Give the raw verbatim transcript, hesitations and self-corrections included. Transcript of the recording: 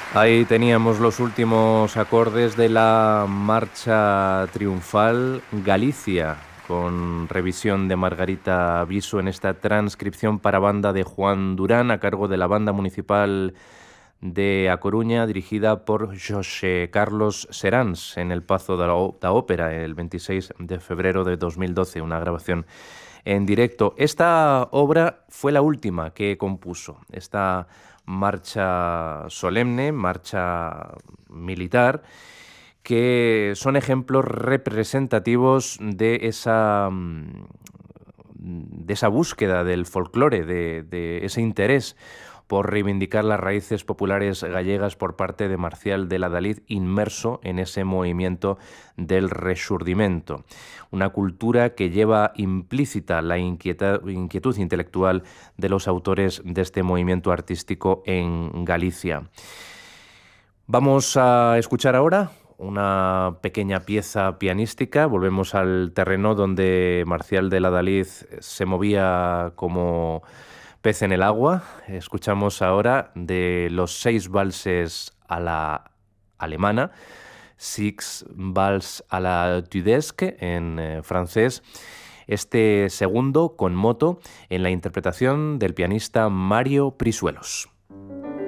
Ahí teníamos los últimos acordes de la marcha triunfal Galicia, con revisión de Margarita Viso en esta transcripción para banda de Juan Durán, a cargo de la Banda Municipal de A Coruña, dirigida por José Carlos Seráns, en el Pazo da, da Ópera, el veintiséis de febrero de dos mil doce, una grabación en directo. Esta obra fue la última que compuso, esta marcha solemne, marcha militar, que son ejemplos representativos de esa, de esa búsqueda del folclore, de, de ese interés por reivindicar las raíces populares gallegas por parte de Marcial de la Dalid, inmerso en ese movimiento del Rexurdimento. Una cultura que lleva implícita la inquieta, inquietud intelectual de los autores de este movimiento artístico en Galicia. Vamos a escuchar ahora una pequeña pieza pianística. Volvemos al terreno donde Marcial de la Dalid se movía como pez en el agua. Escuchamos ahora de los seis valses a la alemana, Six Vals à la Tudesque en eh, francés, este segundo con moto en la interpretación del pianista Mario Prisuelos.